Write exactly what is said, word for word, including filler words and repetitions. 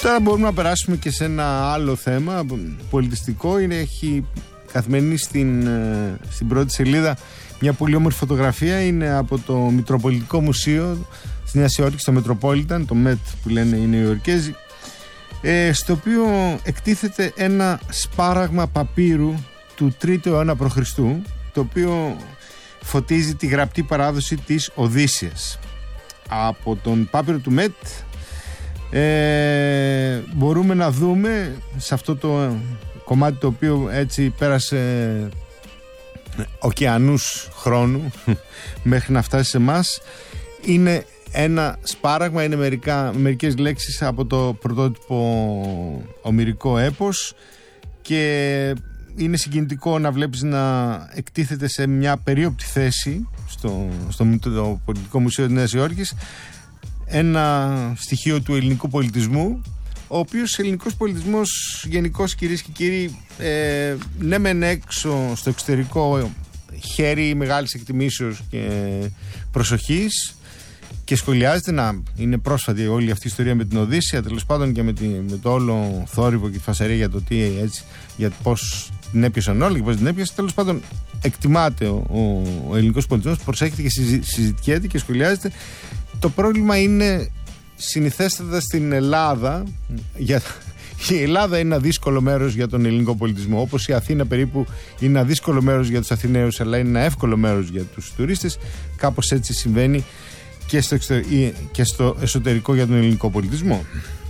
Τώρα μπορούμε να περάσουμε και σε ένα άλλο θέμα πολιτιστικό. Είναι, έχει καθημερινή στην, στην πρώτη σελίδα μια πολύ όμορφη φωτογραφία. Είναι από το Μητροπολιτικό Μουσείο στη Νέα Υόρκη, το Metropolitan, το Met που λένε οι Νεοϊορκέζοι, ε, στο οποίο εκτίθεται ένα σπάραγμα παπύρου του τρίτου αιώνα προ Χριστού, το οποίο φωτίζει τη γραπτή παράδοση της Οδύσσειας. Από τον πάπυρο του Μετ ε, μπορούμε να δούμε σε αυτό το κομμάτι, το οποίο έτσι πέρασε ωκεανούς χρόνου μέχρι να φτάσει σε εμάς. Είναι ένα σπάραγμα, είναι μερικά, μερικές λέξεις από το πρωτότυπο ομηρικό έπος, και είναι συγκινητικό να βλέπεις να εκτίθεται σε μια περίοπτη θέση στο, στο Πολιτικό Μουσείο της Νέας Υόρκης ένα στοιχείο του ελληνικού πολιτισμού, ο οποίος ελληνικός πολιτισμός γενικώς, κυρίες και κύριοι, ε, ναι μεν έξω στο εξωτερικό χέρι μεγάλης εκτιμήσεως και προσοχής και σχολιάζεται, να είναι πρόσφατη όλη αυτή η ιστορία με την Οδύσσεια, τέλος πάντων, και με, τη, με το όλο θόρυβο και τη φασαρία για το τι, έτσι, για πώς την έπιασαν όλοι και πώς την έπιασαν. Τέλος πάντων, εκτιμάται ο, ο, ο ελληνικός πολιτισμός, προσέχεται και συζητιέται και σχολιάζεται. Το πρόβλημα είναι συνηθέστατα στην Ελλάδα. Για, η Ελλάδα είναι ένα δύσκολο μέρος για τον ελληνικό πολιτισμό, όπως η Αθήνα περίπου είναι ένα δύσκολο μέρος για τους Αθηναίους, αλλά είναι ένα εύκολο μέρος για τους τουρίστες. Κάπως έτσι συμβαίνει και στο, εξωτερικό, και στο εσωτερικό για τον ελληνικό πολιτισμό.